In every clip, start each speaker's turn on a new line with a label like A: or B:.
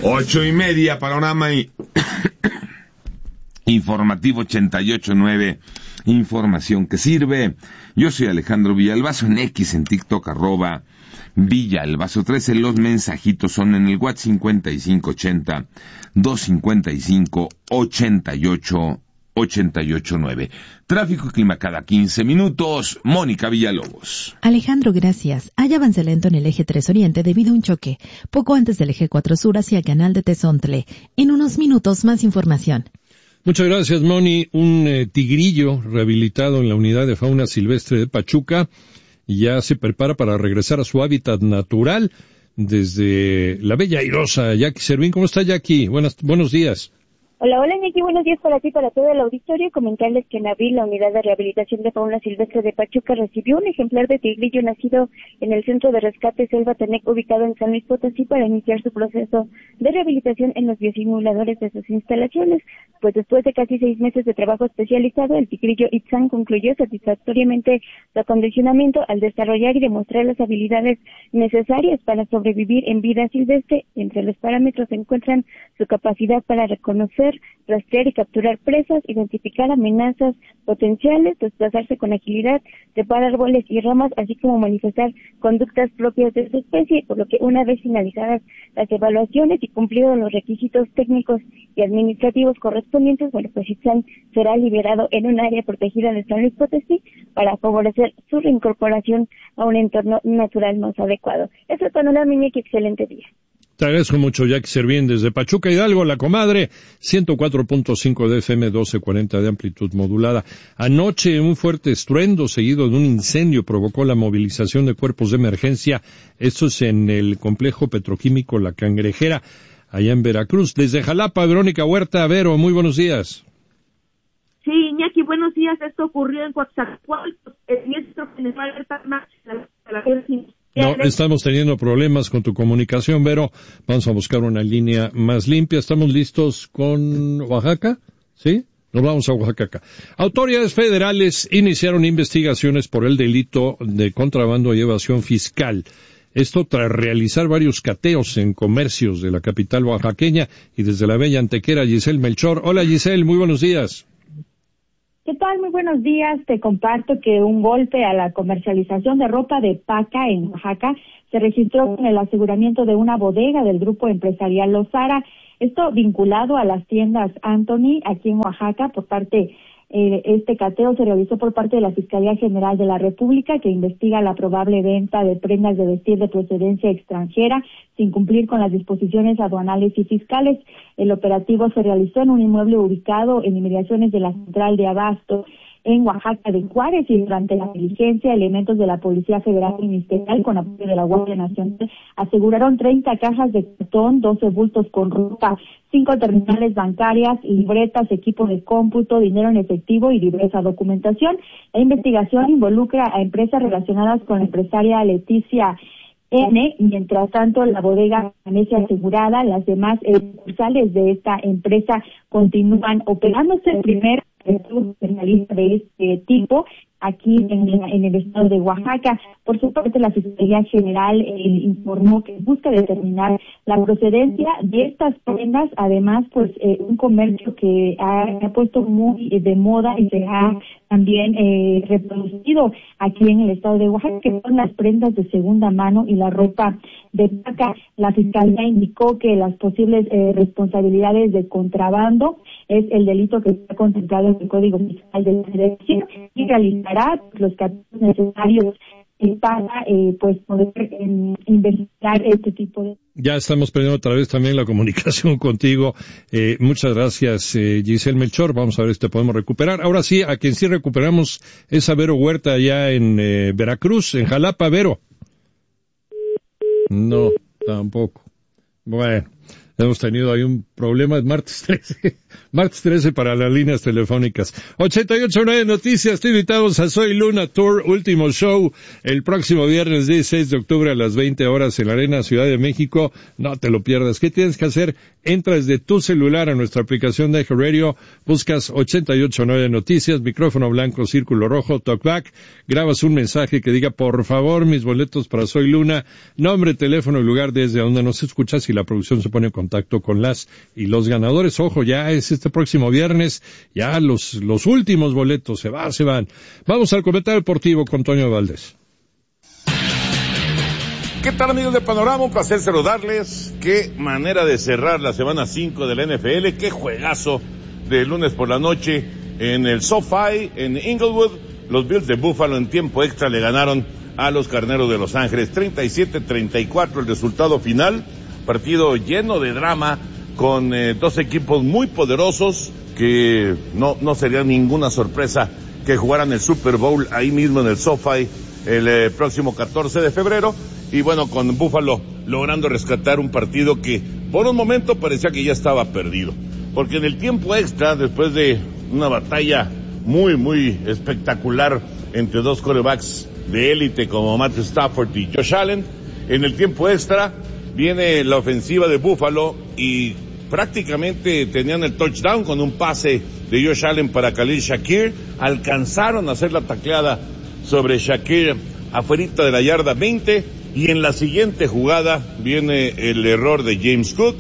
A: 8:30, panorama y informativo 88.9, información que sirve. Yo soy Alejandro Villalbazo, en X, en TikTok, @Villalbazo13. Los mensajitos son en el WhatsApp 5580-255-8889. Tráfico y clima cada 15 minutos. Mónica Villalobos.
B: Alejandro, gracias. Hay avance lento en el eje 3 Oriente debido a un choque, poco antes del eje 4 Sur hacia el canal de Tezontle. En unos minutos, más información.
C: Muchas gracias, Moni. Un tigrillo rehabilitado en la unidad de fauna silvestre de Pachuca ya se prepara para regresar a su hábitat natural desde la bella airosa Jackie Servín. ¿Cómo está, Jackie? Buenos días.
D: Hola, Iñaki, buenos días para ti, para todo el auditorio. Comentarles que en abril la Unidad de Rehabilitación de Fauna Silvestre de Pachuca recibió un ejemplar de tigrillo nacido en el Centro de Rescate Selva Tenec, ubicado en San Luis Potosí, para iniciar su proceso de rehabilitación en los biosimuladores de sus instalaciones. Pues después de casi 6 meses de trabajo especializado, el tigrillo Itzan concluyó satisfactoriamente su acondicionamiento al desarrollar y demostrar las habilidades necesarias para sobrevivir en vida silvestre. Entre los parámetros se encuentran su capacidad para reconocer, rastrear y capturar presas, identificar amenazas potenciales, desplazarse con agilidad, trepar árboles y ramas, así como manifestar conductas propias de su especie, por lo que una vez finalizadas las evaluaciones y cumplidos los requisitos técnicos y administrativos correspondientes, pues Itzan será liberado en un área protegida de San Luis Potosí para favorecer su reincorporación a un entorno natural más adecuado. Eso es panorama, Iñaki, excelente día.
C: Te agradezco mucho, Jackie Servín, desde Pachuca Hidalgo, La Comadre, 104.5 de FM, 1240 de amplitud modulada. Anoche, un fuerte estruendo seguido de un incendio provocó la movilización de cuerpos de emergencia. Esto es en el complejo petroquímico La Cangrejera, allá en Veracruz. Desde Jalapa, Verónica Huerta. Vero, muy buenos días.
E: Sí, Iñaki, buenos días. Esto ocurrió en Coatzacoalcos, el diestro general
C: No, estamos teniendo problemas con tu comunicación, Vero. Vamos a buscar una línea más limpia. ¿Estamos listos con Oaxaca? ¿Sí? Nos vamos a Oaxaca. Autoridades federales iniciaron investigaciones por el delito de contrabando y evasión fiscal. Esto tras realizar varios cateos en comercios de la capital oaxaqueña. Y desde la bella Antequera, Giselle Melchor. Hola, Giselle, muy buenos días.
F: ¿Qué tal? Muy buenos días. Te comparto que un golpe a la comercialización de ropa de paca en Oaxaca se registró con el aseguramiento de una bodega del grupo empresarial Lozara. Esto vinculado a las tiendas Anthony aquí en Oaxaca por parte este cateo se realizó por parte de la Fiscalía General de la República, que investiga la probable venta de prendas de vestir de procedencia extranjera sin cumplir con las disposiciones aduanales y fiscales. El operativo se realizó en un inmueble ubicado en inmediaciones de la central de abasto en Oaxaca de Juárez, y durante la diligencia, elementos de la Policía Federal Ministerial con apoyo de la Guardia Nacional aseguraron 30 cajas de cartón, 12 bultos con ropa, 5 terminales bancarias, libretas, equipo de cómputo, dinero en efectivo y diversa documentación. La investigación involucra a empresas relacionadas con la empresaria Leticia N. Mientras tanto, la bodega permanece asegurada. Las demás sucursales de esta empresa continúan operándose. El primer penalista de este tipo aquí en el estado de Oaxaca. Por su parte, la Fiscalía General informó que busca determinar la procedencia de estas prendas. Además, pues un comercio que ha puesto muy de moda y se ha también reproducido aquí en el estado de Oaxaca, que son las prendas de segunda mano y la ropa de paca. La Fiscalía indicó que las posibles responsabilidades de contrabando es el delito que está contemplado en el Código Fiscal de la Federación, y realizará los casos necesarios para pues poder investigar este tipo de...
C: Ya estamos perdiendo otra vez también la comunicación contigo. Muchas gracias, Giselle Melchor. Vamos a ver si te podemos recuperar. Ahora sí, a quien sí recuperamos es a Vero Huerta allá en Veracruz, en Jalapa. Vero. No, tampoco. Bueno, hemos tenido ahí un problema. Es martes 13. Martes 13 para las líneas telefónicas. 88.9 Noticias. Te invitamos a Soy Luna Tour, último show, el próximo viernes 16 de octubre a las 20 horas en la Arena Ciudad de México. No te lo pierdas. ¿Qué tienes que hacer? Entra desde tu celular a nuestra aplicación de Radio, buscas 88.9 Noticias, micrófono blanco, círculo rojo, talkback, grabas un mensaje que diga, por favor, mis boletos para Soy Luna, nombre, teléfono y lugar desde donde nos escuchas, y la producción se pone en contacto contacto con las y los ganadores. Ojo, ya es este próximo viernes, ya los últimos boletos se van. Vamos al comentario deportivo con Toño Valdés.
G: ¿Qué tal, amigos de Panorama? Un placer saludarles. Qué manera de cerrar la semana 5 de la NFL. Qué juegazo de lunes por la noche en el SoFi, en Inglewood. Los Bills de Buffalo en tiempo extra le ganaron a los Carneros de Los Ángeles. 37-34 el resultado final. Partido lleno de drama con dos equipos muy poderosos que no sería ninguna sorpresa que jugaran el Super Bowl ahí mismo en el SoFi el próximo 14 de febrero. Y bueno, con Buffalo logrando rescatar un partido que por un momento parecía que ya estaba perdido. Porque en el tiempo extra, después de una batalla muy espectacular entre dos quarterbacks de élite como Matthew Stafford y Josh Allen, en el tiempo extra viene la ofensiva de Buffalo y prácticamente tenían el touchdown con un pase de Josh Allen para Khalil Shakir. Alcanzaron a hacer la tacleada sobre Shakir afuerita de la yarda 20. Y en la siguiente jugada viene el error de James Cook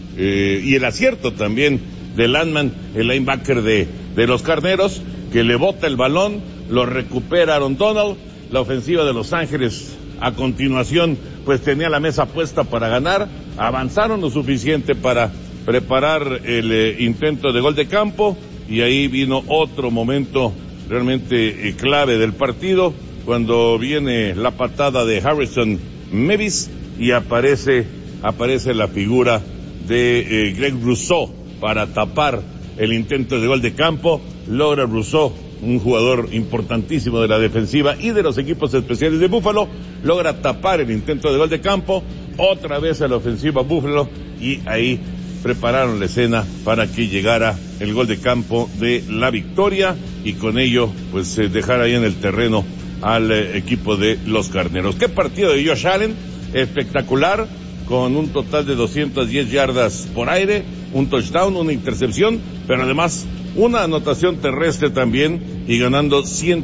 G: y el acierto también de Landman, el linebacker de los Carneros, que le bota el balón, lo recupera Aaron Donald. La ofensiva de Los Ángeles a continuación pues tenía la mesa puesta para ganar, avanzaron lo suficiente para preparar el intento de gol de campo y ahí vino otro momento realmente clave del partido, cuando viene la patada de Harrison Mevis y aparece la figura de Greg Rousseau para tapar el intento de gol de campo. Logra Rousseau, un jugador importantísimo de la defensiva y de los equipos especiales de Buffalo, logra tapar el intento de gol de campo, otra vez a la ofensiva Buffalo, y ahí prepararon la escena para que llegara el gol de campo de la victoria y con ello pues dejar ahí en el terreno al equipo de los Carneros. Qué partido de Josh Allen, espectacular, con un total de 210 yardas por aire, un touchdown, una intercepción, pero además una anotación terrestre también y ganando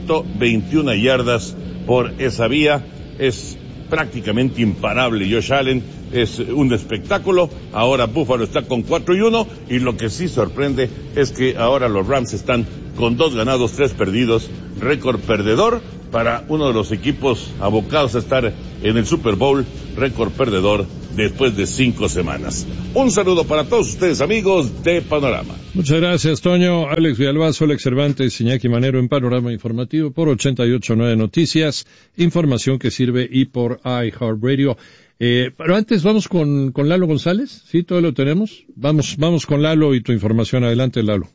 G: 121 yardas por esa vía. Es prácticamente imparable Josh Allen, es un espectáculo. Ahora Buffalo está con 4-1 y lo que sí sorprende es que ahora los Rams están con 2 ganados, 3 perdidos, récord perdedor para uno de los equipos abocados a estar en el Super Bowl, récord perdedor después de 5 semanas. Un saludo para todos ustedes, amigos de Panorama.
C: Muchas gracias, Toño. Alex Villalbazo, Alex Cervantes, Iñaki Manero en Panorama Informativo por 88.9 Noticias, información que sirve y por iHeartRadio. Pero antes vamos con Lalo González, ¿sí? ¿Todo lo tenemos? Vamos con Lalo y tu información. Adelante, Lalo.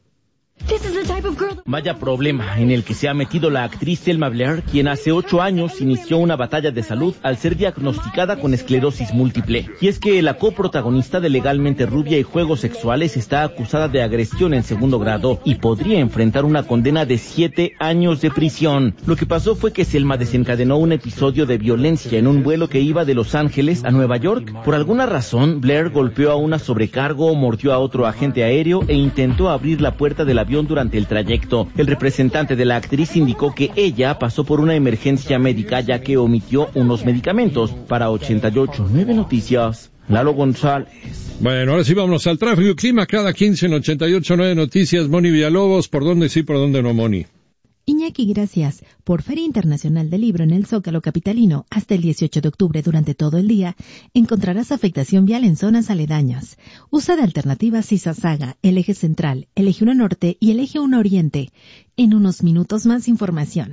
H: Vaya problema en el que se ha metido la actriz Selma Blair, quien hace 8 años inició una batalla de salud al ser diagnosticada con esclerosis múltiple. Y es que la coprotagonista de Legalmente Rubia y Juegos Sexuales está acusada de agresión en 2º grado y podría enfrentar una condena de 7 años de prisión. Lo que pasó fue que Selma desencadenó un episodio de violencia en un vuelo que iba de Los Ángeles a Nueva York. Por alguna razón, Blair golpeó a una sobrecargo, mordió a otro agente aéreo e intentó abrir la puerta del avión durante el trayecto. El representante de la actriz indicó que ella pasó por una emergencia médica ya que omitió unos medicamentos. Para 88.9 Noticias, Lalo González.
C: Bueno, ahora sí vámonos al tráfico y clima cada 15 en 88.9 Noticias. Moni Villalobos, ¿por dónde sí, por dónde no, Moni?
B: Iñaki, gracias. Por Feria Internacional del Libro en el Zócalo Capitalino hasta el 18 de octubre durante todo el día, encontrarás afectación vial en zonas aledañas. Usa de alternativas Sisasaga, el eje central, el eje 1 norte y el eje 1 oriente. En unos minutos más información.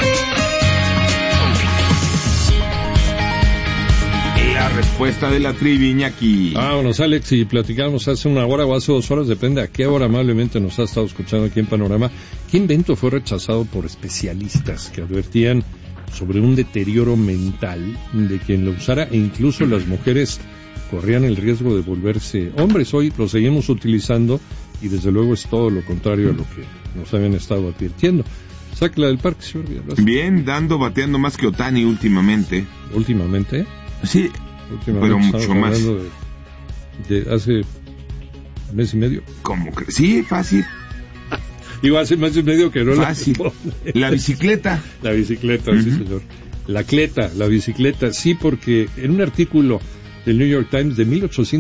A: La respuesta de la trivia, Iñaki.
C: Vámonos, Alex, y platicamos hace 1 hora o hace 2 horas, depende a qué hora amablemente nos ha estado escuchando aquí en Panorama. ¿Qué invento fue rechazado por especialistas que advertían sobre un deterioro mental de quien lo usara e incluso las mujeres corrían el riesgo de volverse hombres? Hoy lo seguimos utilizando y desde luego es todo lo contrario a lo que nos habían estado advirtiendo. Sáquela del parque, señor Villalbazo.
A: Bien, bateando más que Otani últimamente.
C: ¿Últimamente?
A: Sí, pero mucho más.
C: De hace mes y medio.
A: ¿Cómo que? Sí, fácil.
C: Digo, hace mes y medio que no.
A: Fácil. La bicicleta.
C: La bicicleta, sí, señor. La bicicleta, sí, porque en un artículo del New York Times de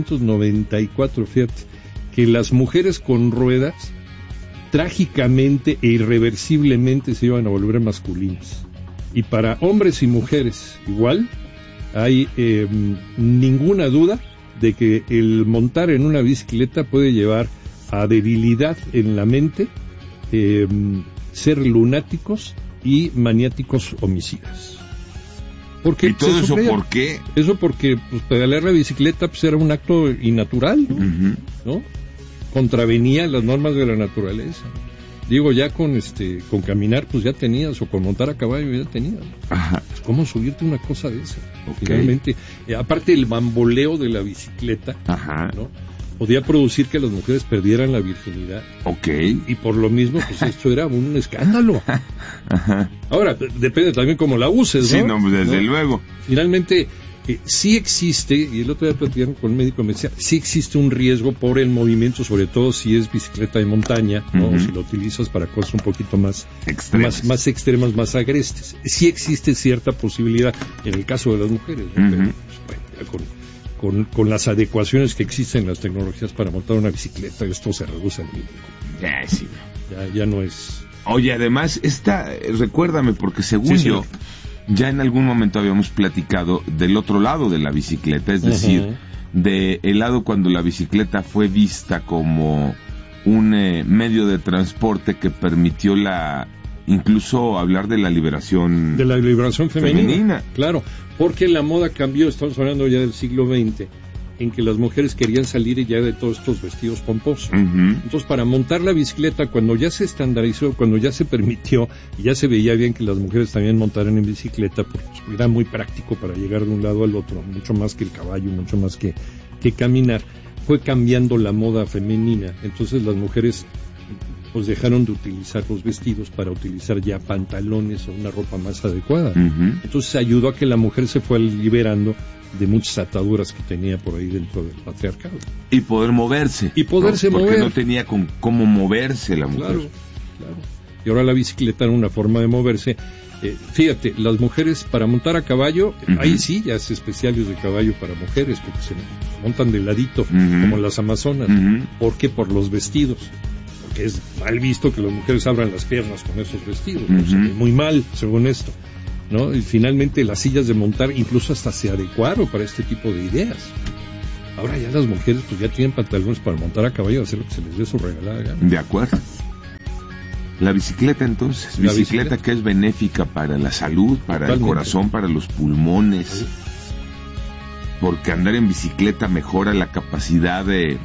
C: 1894, fíjate, que las mujeres con ruedas trágicamente e irreversiblemente se iban a volver masculinas. Y para hombres y mujeres igual, hay ninguna duda de que el montar en una bicicleta puede llevar a debilidad en la mente, ser lunáticos y maniáticos homicidas. Porque
A: ¿y todo eso por qué?
C: Eso porque pues, pedalear la bicicleta pues, era un acto innatural, ¿no? Contravenía las normas de la naturaleza. Digo, ya con caminar pues ya tenías, o con montar a caballo ya tenías.
A: Ajá.
C: Pues, ¿cómo subirte una cosa de esa?
A: Okay.
C: Finalmente, aparte el bamboleo de la bicicleta,
A: ajá,
C: ¿no? Podía producir que las mujeres perdieran la virginidad.
A: Okay.
C: Y por lo mismo, pues esto era un escándalo.
A: Ajá.
C: Ahora, depende también cómo la uses, ¿no?
A: Sí, no, desde luego.
C: Finalmente, sí existe, y el otro día platicando con un médico me decía, sí existe un riesgo por el movimiento, sobre todo si es bicicleta de montaña, ¿no? O si lo utilizas para cosas un poquito más extremas, más agrestes. Sí existe cierta posibilidad en el caso de las mujeres, ¿no? Pero, pues, con las adecuaciones que existen en las tecnologías para montar una bicicleta, esto se reduce al mínimo.
A: Sí.
C: Ya no es...
A: Oye, además, recuérdame, porque según yo, ya en algún momento habíamos platicado del otro lado de la bicicleta, es decir, de el lado cuando la bicicleta fue vista como un medio de transporte que permitió incluso hablar de la liberación... De la liberación femenina.
C: Claro, porque la moda cambió, estamos hablando ya del siglo XX, en que las mujeres querían salir ya de todos estos vestidos pomposos. Entonces, para montar la bicicleta, cuando ya se estandarizó, cuando ya se permitió, y ya se veía bien que las mujeres también montaran en bicicleta, porque era muy práctico para llegar de un lado al otro, mucho más que el caballo, mucho más que caminar, fue cambiando la moda femenina. Entonces las mujeres pues dejaron de utilizar los vestidos para utilizar ya pantalones o una ropa más adecuada. Entonces ayudó a que la mujer se fue liberando de muchas ataduras que tenía por ahí dentro del patriarcado.
A: Y poder moverse.
C: Mover.
A: Porque no tenía cómo moverse la mujer.
C: Claro. Y ahora la bicicleta era una forma de moverse. Fíjate, las mujeres para montar a caballo, hay sillas especiales de caballo para mujeres, porque se montan de ladito, como las amazonas. ¿Por qué? Por los vestidos. Porque es mal visto que las mujeres abran las piernas con esos vestidos, ¿no? O sea, muy mal, según esto, ¿no? Y finalmente las sillas de montar incluso hasta se adecuaron para este tipo de ideas. Ahora ya las mujeres pues ya tienen pantalones para montar a caballo, hacer lo que se les dé su regalada gana.
A: De acuerdo. La bicicleta entonces, bicicleta que es benéfica para la salud, para totalmente. El corazón, para los pulmones. Sí. Porque andar en bicicleta mejora la capacidad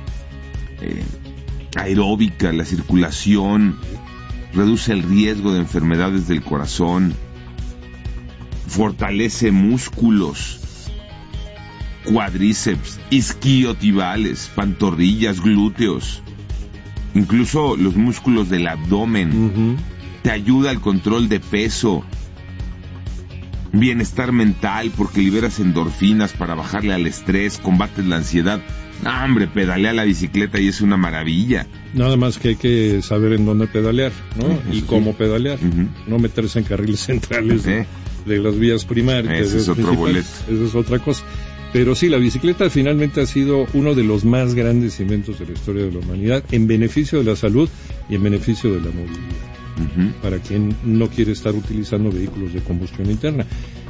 A: aeróbica, la circulación, reduce el riesgo de enfermedades del corazón, fortalece músculos, cuádriceps, isquiotibales, pantorrillas, glúteos, incluso los músculos del abdomen. Te ayuda al control de peso, bienestar mental porque liberas endorfinas para bajarle al estrés, combates la ansiedad. No, hombre, pedalea la bicicleta y es una maravilla.
C: Nada más que hay que saber en dónde pedalear, ¿no? Y cómo pedalear. No meterse en carriles centrales de las vías primarias.
A: Ese es otro boleto.
C: Esa es otra cosa. Pero sí, la bicicleta finalmente ha sido uno de los más grandes inventos de la historia de la humanidad, en beneficio de la salud y en beneficio de la movilidad. Para quien no quiere estar utilizando vehículos de combustión interna.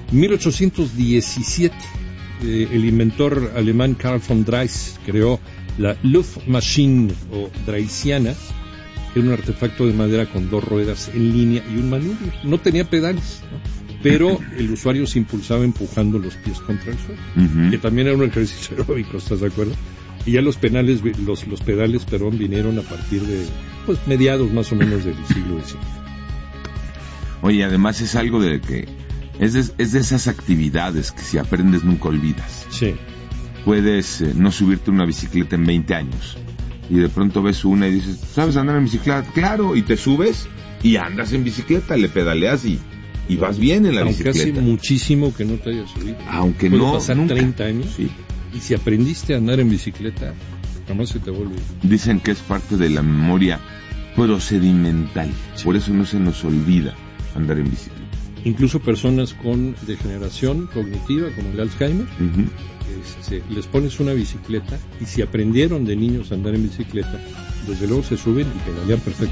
C: 1817. El inventor alemán Karl von Drais creó la Luftmaschine o Dreisiana, que era un artefacto de madera con 2 ruedas en línea y un manubrio. No tenía pedales, ¿no? Pero el usuario se impulsaba empujando los pies contra el suelo, que también era un ejercicio aeróbico, ¿estás de acuerdo? Y ya los pedales, vinieron a partir de mediados más o menos del siglo XIX.
A: Oye, además es algo de que es de esas actividades que si aprendes nunca olvidas.
C: Sí.
A: Puedes no subirte una bicicleta en 20 años y de pronto ves una y dices, ¿sabes andar en bicicleta? Claro, y te subes y andas en bicicleta, le pedaleas y vas bien en la bicicleta.
C: Aunque hace muchísimo que no te hayas subido.
A: Aunque
C: puede
A: no,
C: pasar
A: nunca.
C: 30 años.
A: Sí.
C: Y si aprendiste a andar en bicicleta, jamás se te vuelve.
A: Dicen que es parte de la memoria procedimental. Sí. Por eso no se nos olvida andar en bicicleta.
C: incluso personas con degeneración cognitiva como el Alzheimer, les pones una bicicleta y si aprendieron de niños a andar en bicicleta, desde luego se suben y pedalean perfectamente.